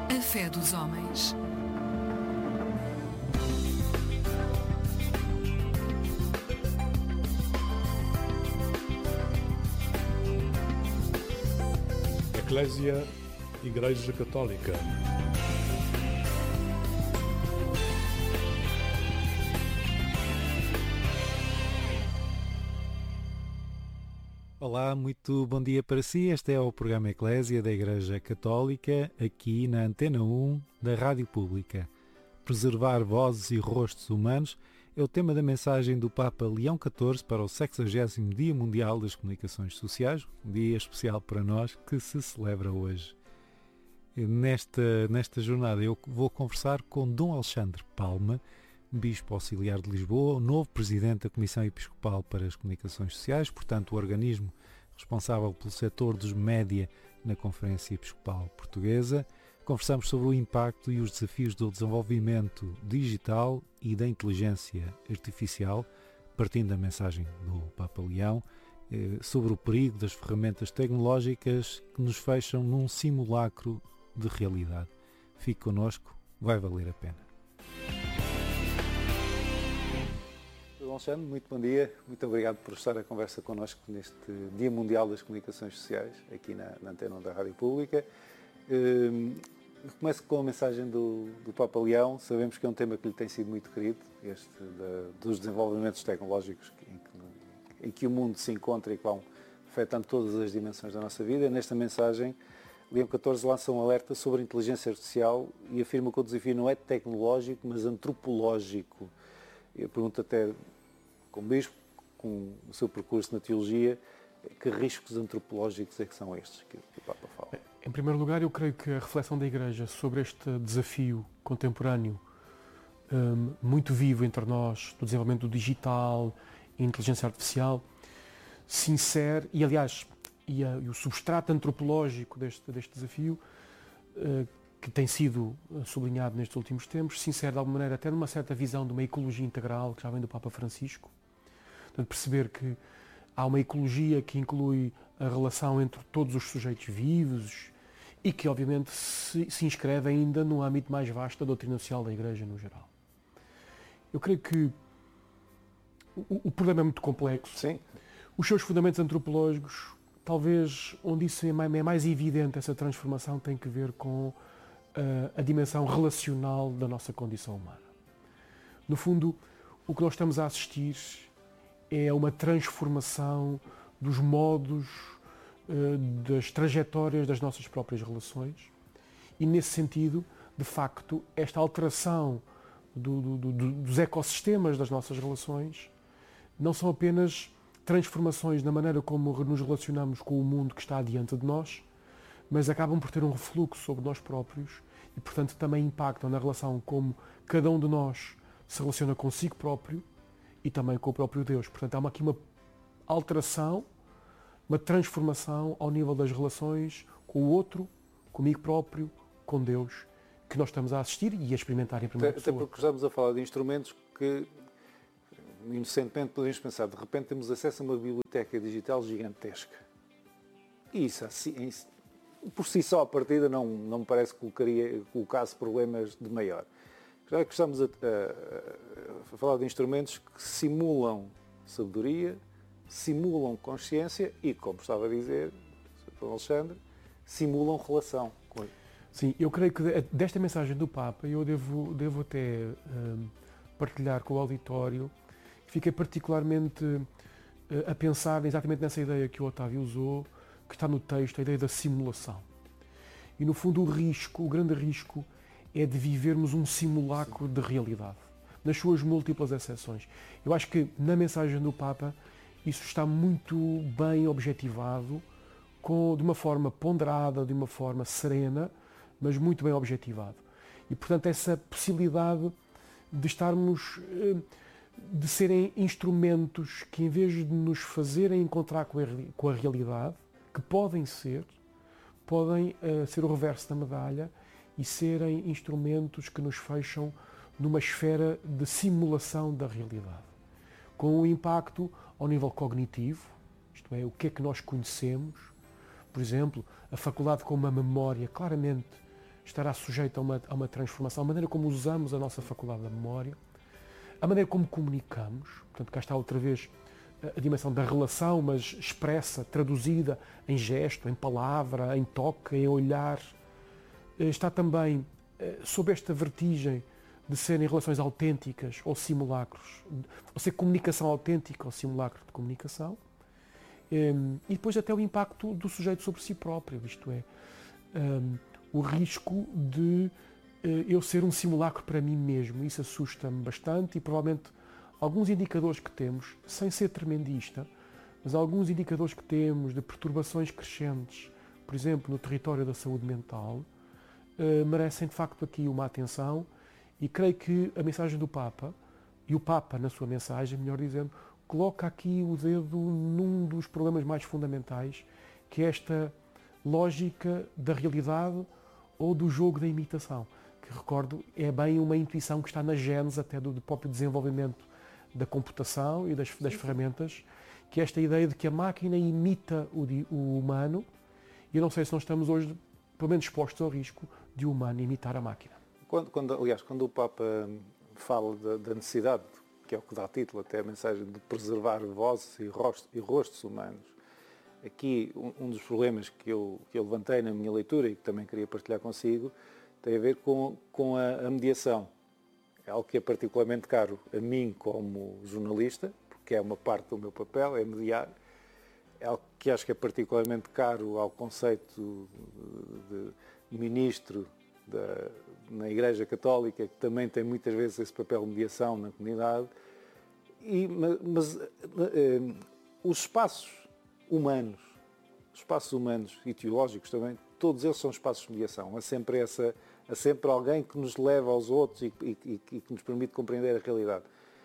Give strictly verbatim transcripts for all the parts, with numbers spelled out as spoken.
A fé dos homens. Eclésia, Igreja Católica. Olá, muito bom dia para si. Este é o programa Eclésia da Igreja Católica, aqui na Antena um da Rádio Pública. Preservar vozes e rostos humanos é o tema da mensagem do Papa Leão catorze para o sexagésimo Dia Mundial das Comunicações Sociais, um dia especial para nós que se celebra hoje. Nesta, nesta jornada eu vou conversar com Dom Alexandre Palma, Bispo Auxiliar de Lisboa, o novo Presidente da Comissão Episcopal para as Comunicações Sociais, portanto o organismo responsável pelo setor dos média na Conferência Episcopal Portuguesa. Conversamos sobre o impacto e os desafios do desenvolvimento digital e da inteligência artificial, partindo da mensagem do Papa Leão, sobre o perigo das ferramentas tecnológicas que nos fecham num simulacro de realidade. Fique connosco, vai valer a pena. Alexandre, muito bom dia, muito obrigado por estar a conversa connosco neste Dia Mundial das Comunicações Sociais, aqui na, na Antena um da Rádio Pública. Um, começo com a mensagem do, do Papa Leão. Sabemos que é um tema que lhe tem sido muito querido, este da, dos desenvolvimentos tecnológicos em que, em que o mundo se encontra e que vão afetando todas as dimensões da nossa vida. Nesta mensagem, Leão catorze lança um alerta sobre a inteligência artificial e afirma que o desafio não é tecnológico, mas antropológico. Eu pergunto até, como Bispo, com o seu percurso na teologia, que riscos antropológicos é que são estes que o Papa fala? Em primeiro lugar, eu creio que a reflexão da Igreja sobre este desafio contemporâneo, um, muito vivo entre nós, do desenvolvimento do digital e inteligência artificial, se insere, e aliás, e, a, e o substrato antropológico deste, deste desafio, uh, que tem sido sublinhado nestes últimos tempos, se insere de alguma maneira até numa certa visão de uma ecologia integral, que já vem do Papa Francisco. Portanto, perceber que há uma ecologia que inclui a relação entre todos os sujeitos vivos e que, obviamente, se, se inscreve ainda no âmbito mais vasto da doutrina social da Igreja no geral. Eu creio que o, o problema é muito complexo. Sim. Os seus fundamentos antropológicos, talvez onde isso é mais, é mais evidente, essa transformação tem que ver com uh, a dimensão relacional da nossa condição humana. No fundo, o que nós estamos a assistir é uma transformação dos modos, uh, das trajetórias das nossas próprias relações e, nesse sentido, de facto, esta alteração do, do, do, dos ecossistemas das nossas relações não são apenas transformações na maneira como nos relacionamos com o mundo que está diante de nós, mas acabam por ter um refluxo sobre nós próprios e, portanto, também impactam na relação como cada um de nós se relaciona consigo próprio e também com o próprio Deus. Portanto, há aqui uma alteração, uma transformação ao nível das relações com o outro, comigo próprio, com Deus, que nós estamos a assistir e a experimentar em primeira pessoa. Até porque estamos a falar de instrumentos que, inocentemente, podemos pensar, de repente temos acesso a uma biblioteca digital gigantesca. E isso, assim, por si só, a partida, não, não me parece que colocaria, colocasse problemas de maior. Já que estamos a, a, a falar de instrumentos que simulam sabedoria, simulam consciência e, como estava a dizer o Alexandre, simulam relação. Sim, eu creio que desta mensagem do Papa eu devo, devo até um, partilhar com o auditório. Fiquei particularmente uh, a pensar exatamente nessa ideia que o Otávio usou, que está no texto, a ideia da simulação. E, no fundo, o risco, o grande risco, é de vivermos um simulacro Sim. de realidade, nas suas múltiplas exceções. Eu acho que, na mensagem do Papa, isso está muito bem objetivado, com, de uma forma ponderada, de uma forma serena, mas muito bem objetivado. E, portanto, essa possibilidade de estarmos, de serem instrumentos que, em vez de nos fazerem encontrar com a, com a realidade, que podem ser, podem uh, ser o reverso da medalha e serem instrumentos que nos fecham numa esfera de simulação da realidade, com um impacto ao nível cognitivo, isto é, o que é que nós conhecemos. Por exemplo, a faculdade com uma memória claramente estará sujeito a uma, a uma transformação, a maneira como usamos a nossa faculdade da memória, a maneira como comunicamos, portanto cá está outra vez a dimensão da relação, mas expressa, traduzida em gesto, em palavra, em toque, em olhar. Está também sob esta vertigem de serem relações autênticas ou simulacros, ou ser comunicação autêntica ou simulacro de comunicação. E depois até o impacto do sujeito sobre si próprio, isto é, o risco de eu ser um simulacro para mim mesmo. Isso assusta-me bastante e provavelmente alguns indicadores que temos, sem ser tremendista, mas alguns indicadores que temos de perturbações crescentes, por exemplo, no território da saúde mental, uh, merecem de facto aqui uma atenção e creio que a mensagem do Papa, e o Papa na sua mensagem, melhor dizendo, coloca aqui o dedo num dos problemas mais fundamentais, que é esta lógica da realidade ou do jogo da imitação, que recordo é bem uma intuição que está na gênese até do, do próprio desenvolvimento da computação e das, das ferramentas, que é esta ideia de que a máquina imita o, o humano, e eu não sei se nós estamos hoje, pelo menos, expostos ao risco de o humano imitar a máquina. Quando, quando, aliás, quando o Papa fala da, da necessidade, que é o que dá título até a mensagem, de preservar vozes e rostos, e rostos humanos, aqui um, um dos problemas que eu, que eu levantei na minha leitura e que também queria partilhar consigo, tem a ver com, com a, a mediação. É algo que é particularmente caro a mim como jornalista, porque é uma parte do meu papel, é mediar. É algo que acho que é particularmente caro ao conceito de, de ministro da, na Igreja Católica, que também tem muitas vezes esse papel de mediação na comunidade. E, mas mas eh, os espaços humanos, os espaços humanos e teológicos também, todos eles são espaços de mediação. Há sempre essa... Há sempre alguém que nos leva aos outros e, e, e que nos permite compreender a realidade.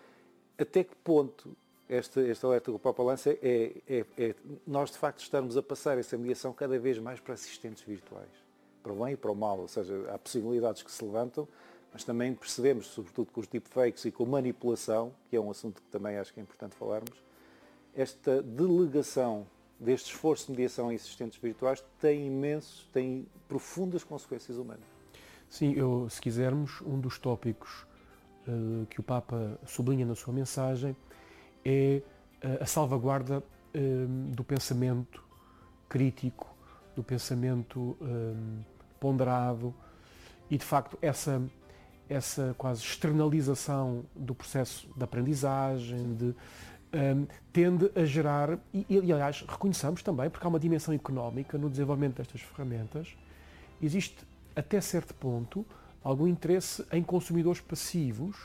Até que ponto esta, esta alerta que o Papa lança é, é, é nós, de facto, estarmos a passar essa mediação cada vez mais para assistentes virtuais, para o bem e para o mal, ou seja, há possibilidades que se levantam, mas também percebemos, sobretudo com os deepfakes e com manipulação, que é um assunto que também acho que é importante falarmos, esta delegação deste esforço de mediação em assistentes virtuais tem imensos, tem profundas consequências humanas. Sim, eu, se quisermos, um dos tópicos uh, que o Papa sublinha na sua mensagem é uh, a salvaguarda uh, do pensamento crítico, do pensamento uh, ponderado e, de facto, essa, essa quase externalização do processo de aprendizagem, de, um, tende a gerar, e, e aliás, reconheçamos também, porque há uma dimensão económica no desenvolvimento destas ferramentas, existe até certo ponto, algum interesse em consumidores passivos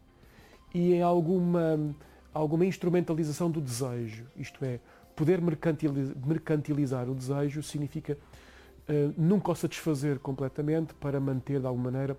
e em alguma, alguma instrumentalização do desejo. Isto é, poder mercantilizar, mercantilizar o desejo significa uh, nunca o satisfazer completamente para manter, de alguma maneira,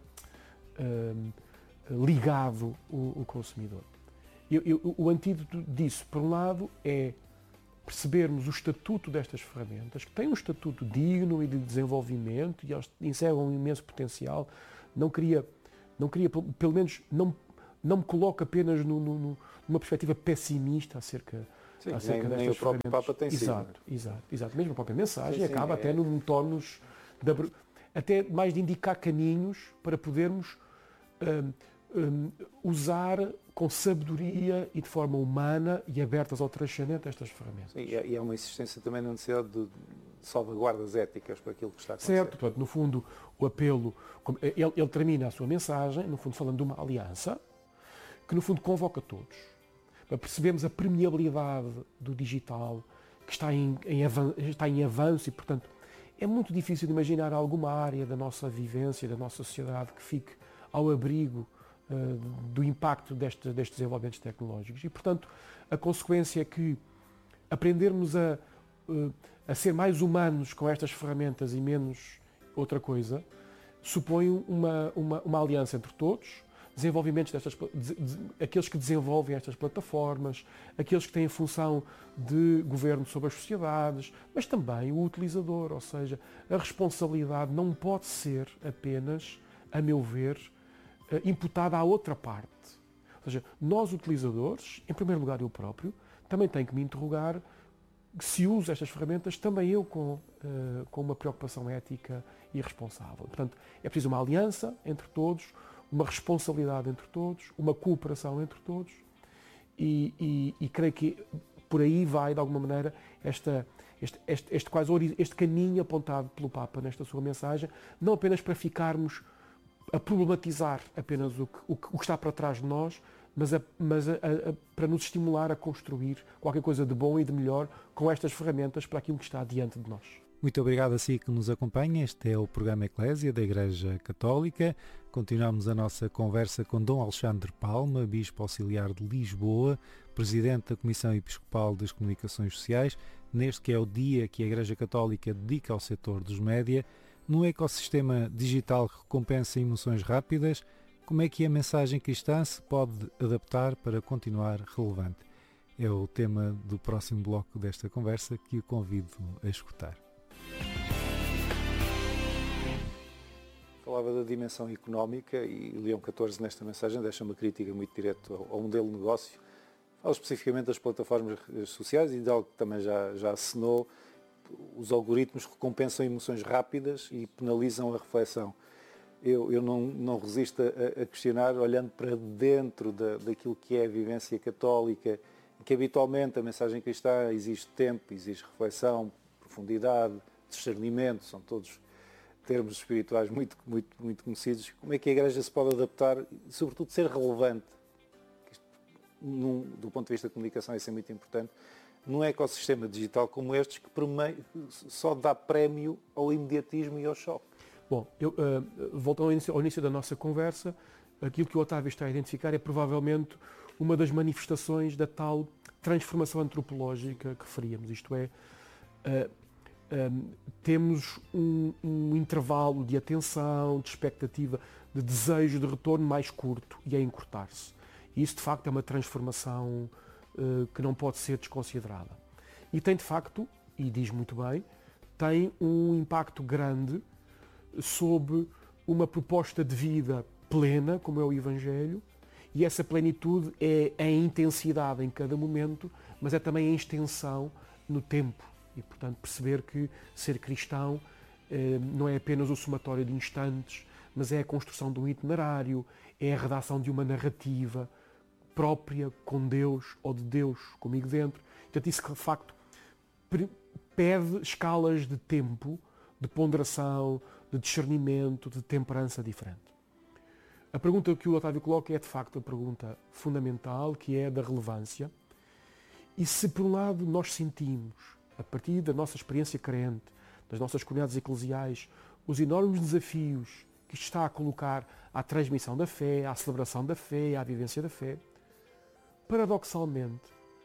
uh, ligado o, o consumidor. Eu, eu, o antídoto disso, por um lado, é percebermos o estatuto destas ferramentas, que têm um estatuto digno e de desenvolvimento e elas encerram um imenso potencial. Não queria, não queria pelo menos, não, não me coloco apenas no, no, numa perspectiva pessimista acerca, sim, acerca nem, destas nem o próprio ferramentas. Papa tem sido. Exato, exato, exato. Mesmo a própria mensagem sim, sim, acaba é. até num tonos, de, até mais de indicar caminhos para podermos um, um, usar com sabedoria e de forma humana e abertas ao transcendente estas ferramentas. Sim, e há uma insistência também na necessidade de salvaguardas éticas para aquilo que está a acontecer. Certo, portanto, no fundo, o apelo, ele, ele termina a sua mensagem, no fundo, falando de uma aliança, que no fundo convoca todos, para percebermos a permeabilidade do digital, que está em, em, avan, está em avanço e, portanto, é muito difícil de imaginar alguma área da nossa vivência, da nossa sociedade, que fique ao abrigo uh, do impacto deste, destes desenvolvimentos tecnológicos. E, portanto, a consequência é que aprendermos a, uh, a ser mais humanos com estas ferramentas e menos outra coisa, supõe uma, uma, uma aliança entre todos, desenvolvimentos destas, de, de, aqueles que desenvolvem estas plataformas, aqueles que têm a função de governo sobre as sociedades, mas também o utilizador, ou seja, a responsabilidade não pode ser apenas, a meu ver, imputada à outra parte. Ou seja, nós utilizadores, em primeiro lugar eu próprio, também tenho que me interrogar se uso estas ferramentas, também eu com, uh, com uma preocupação ética e responsável. Portanto, é preciso uma aliança entre todos, uma responsabilidade entre todos, uma cooperação entre todos e, e, e creio que por aí vai, de alguma maneira, esta, este, este, este, quase, este caminho apontado pelo Papa nesta sua mensagem, não apenas para ficarmos a problematizar apenas o que, o que, o que está para trás de nós, mas, a, mas a, a, para nos estimular a construir qualquer coisa de bom e de melhor com estas ferramentas para aquilo que está diante de nós. Muito obrigado a si que nos acompanha. Este é o programa Eclésia da Igreja Católica. Continuamos a nossa conversa com Dom Alexandre Palma, Bispo Auxiliar de Lisboa, Presidente da Comissão Episcopal das Comunicações Sociais, neste que é o dia que a Igreja Católica dedica ao setor dos média. Num ecossistema digital que recompensa emoções rápidas, como é que a mensagem cristã se pode adaptar para continuar relevante? É o tema do próximo bloco desta conversa que o convido a escutar. Falava da dimensão económica e Leão catorze nesta mensagem deixa uma crítica muito direta ao, ao modelo de negócio. Fala especificamente das plataformas sociais e de algo que também já, já assinou. Os algoritmos recompensam emoções rápidas e penalizam a reflexão. Eu, eu não, não resisto a, a questionar, olhando para dentro da, daquilo que é a vivência católica, que habitualmente a mensagem cristã exige tempo, exige reflexão, profundidade, discernimento, são todos termos espirituais muito, muito, muito conhecidos. Como é que a Igreja se pode adaptar e, sobretudo, ser relevante? Isto, num, do ponto de vista da comunicação, isso é muito importante. Num ecossistema digital como este, que só dá prémio ao imediatismo e ao choque. Bom, eu, uh, voltando ao início, ao início da nossa conversa, aquilo que o Otávio está a identificar é provavelmente uma das manifestações da tal transformação antropológica que referíamos, isto é, uh, um, temos um, um intervalo de atenção, de expectativa, de desejo de retorno mais curto e a encurtar-se. E isso, de facto, é uma transformação uh, que não pode ser desconsiderada. E tem, de facto, e diz muito bem, tem um impacto grande sobre uma proposta de vida plena, como é o Evangelho, e essa plenitude é a intensidade em cada momento, mas é também a extensão no tempo. E, portanto, perceber que ser cristão eh, não é apenas o somatório de instantes, mas é a construção de um itinerário, é a redação de uma narrativa própria com Deus ou de Deus comigo dentro. Portanto, isso, de facto, pede escalas de tempo, de ponderação, de discernimento, de temperança diferente. A pergunta que o Otávio coloca é, de facto, a pergunta fundamental, que é da relevância. E se, por um lado, nós sentimos, a partir da nossa experiência crente, das nossas comunidades eclesiais, os enormes desafios que isto está a colocar à transmissão da fé, à celebração da fé, à vivência da fé, paradoxalmente,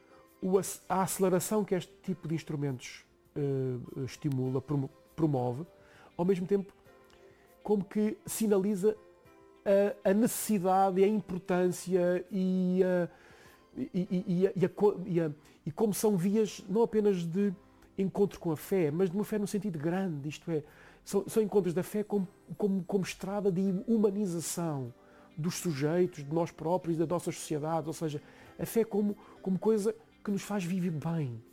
a aceleração que este tipo de instrumentos uh, estimula, promove, ao mesmo tempo, como que sinaliza a, a necessidade e a importância e, a, e, e, e, a, e, a, e, a, e como são vias não apenas de encontro com a fé, mas de uma fé no sentido grande, isto é, são, são encontros da fé como, como, como estrada de humanização dos sujeitos, de nós próprios, das nossas sociedades, ou seja, a fé como, como coisa que nos faz viver bem,